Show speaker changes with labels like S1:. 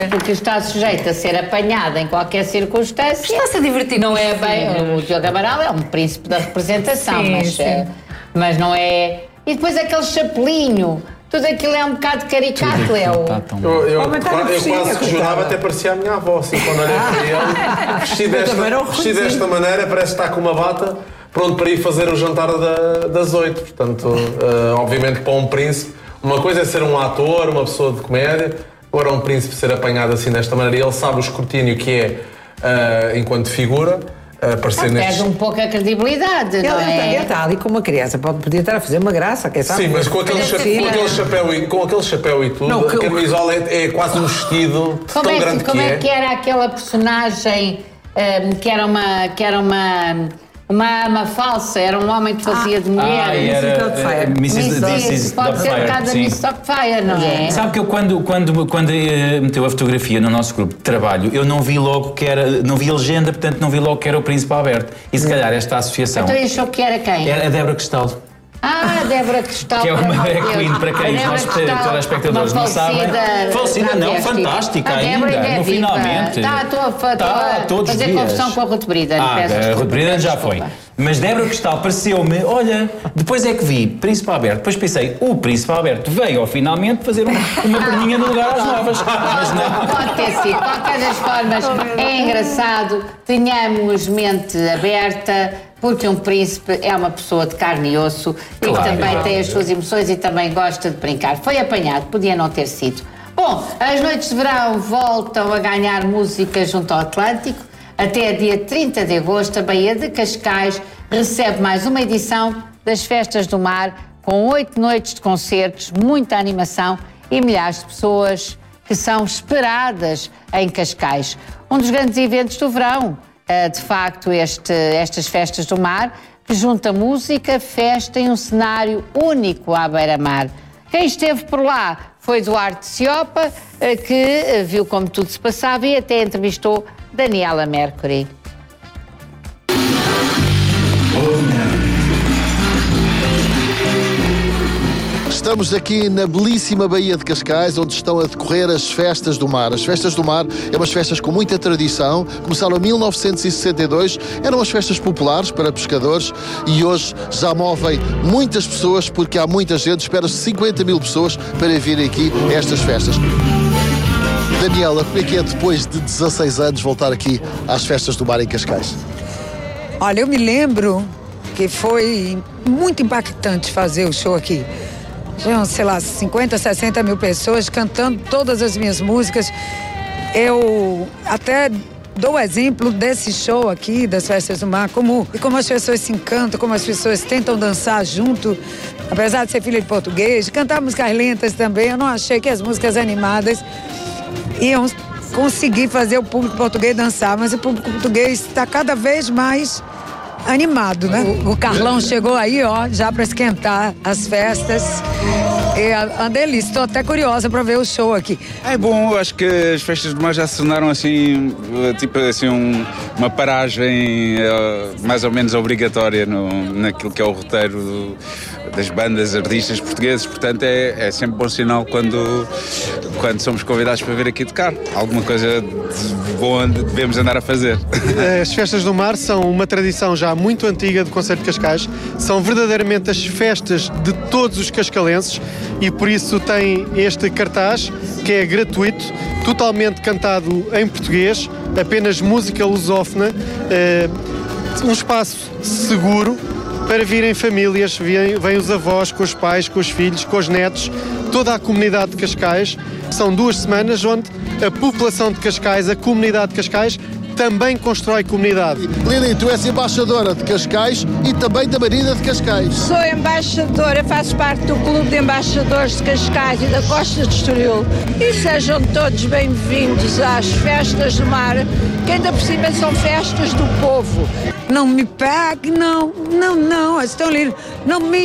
S1: Porque está sujeito a ser apanhado em qualquer circunstância.
S2: Está-se a divertir.
S1: Não é bem. O Diogo Amaral é um príncipe da representação, mas não é. E depois aquele chapelinho. Tudo aquilo é um bocado caricato, Léo.
S3: Eu quase que jurava, até parecia a minha avó, assim, quando olhei para ele. Vestido desta maneira, parece que está com uma bata, pronto para ir fazer o jantar das 8. Portanto, obviamente, para um príncipe, uma coisa é ser um ator, uma pessoa de comédia, agora um príncipe ser apanhado assim desta maneira, e ele sabe o escrutínio que é enquanto figura.
S1: Perde um pouco a credibilidade, não é?
S2: Ele está ali com uma criança, podia estar a fazer uma graça, quem sabe?
S3: Sim, mas com aquele chapéu e tudo, não, a camisola é quase um vestido tão grande que é.
S1: Como é que era aquela personagem que era uma ama falsa, era um homem que fazia de mulher. Pode ser um bocado a Miss Doubtfire, não é?
S4: Sabe que eu quando meteu a fotografia no nosso grupo de trabalho, eu não vi logo que era, não vi a legenda, portanto não vi logo que era o Príncipe Alberto. E se calhar esta associação...
S1: Então achou que era quem?
S4: Era a Débora Cristal.
S1: A Débora Cristal.
S4: Que é uma drag queen, para quem os nossos telespectadores não sabem. Falecida não, fantástica ainda, finalmente.
S1: Estou a fazer confusão com a Ruth Brida.
S4: A Ruth Brida já foi. Mas Débora Cristal pareceu-me, olha, depois é que vi Príncipe Alberto, depois pensei, o Príncipe Alberto veio finalmente fazer uma perninha no lugar às novas. Mas não.
S1: Pode ter sido, de qualquer das formas, é engraçado, tenhamos mente aberta, porque um príncipe é uma pessoa de carne e osso e que também tem as suas emoções e também gosta de brincar. Foi apanhado, podia não ter sido. Bom, as noites de verão voltam a ganhar música junto ao Atlântico. Até dia 30 de agosto, a Baía de Cascais recebe mais uma edição das Festas do Mar, com 8 noites de concertos, muita animação e milhares de pessoas que são esperadas em Cascais. Um dos grandes eventos do verão, de facto, estas Festas do Mar, que junta música, festa e um cenário único à beira-mar. Quem esteve por lá foi Duarte Ciopa, que viu como tudo se passava e até entrevistou Daniela Mercury.
S5: Estamos aqui na belíssima Baía de Cascais, onde estão a decorrer as Festas do Mar. As Festas do Mar é umas festas com muita tradição, começaram em 1962, eram as festas populares para pescadores e hoje já movem muitas pessoas, porque há muita gente, espera-se 50 mil pessoas para virem aqui a estas festas. Daniela, como é que é depois de 16 anos voltar aqui às Festas do Mar em Cascais?
S6: Olha, eu me lembro que foi muito impactante fazer o show aqui. Tinham, sei lá, 50, 60 mil pessoas cantando todas as minhas músicas. Eu até dou exemplo desse show aqui, das Festas do Mar, como as pessoas se encantam, como as pessoas tentam dançar junto, apesar de ser filha de português, cantar músicas lentas também. Eu não achei que as músicas animadas iam conseguir fazer o público português dançar, mas o público português está cada vez mais animado, né? O Carlão chegou aí, ó, já para esquentar as festas. É uma delícia, estou até curiosa para ver o show aqui.
S7: É bom, eu acho que as Festas do Mar já se tornaram assim, tipo assim, uma paragem mais ou menos obrigatória naquilo que é o roteiro das bandas, artistas portugueses, portanto é sempre bom sinal quando somos convidados para vir aqui tocar. Alguma coisa de bom devemos andar a fazer.
S8: As Festas do Mar são uma tradição já muito antiga do Concelho de Cascais, são verdadeiramente as festas de todos os cascalenses e por isso tem este cartaz que é gratuito, totalmente cantado em português, apenas música lusófona, um espaço seguro para virem famílias, vêm os avós com os pais, com os filhos, com os netos, toda a comunidade de Cascais. São 2 semanas onde a população de Cascais, a comunidade de Cascais, também constrói comunidade.
S5: Lili, tu és embaixadora de Cascais e também da Marina de Cascais.
S9: Sou embaixadora, faço parte do Clube de Embaixadores de Cascais e da Costa de Estoril. E sejam todos bem-vindos às Festas do Mar, que ainda por cima são festas do povo.
S6: Não me pegue, não, estão ali, não me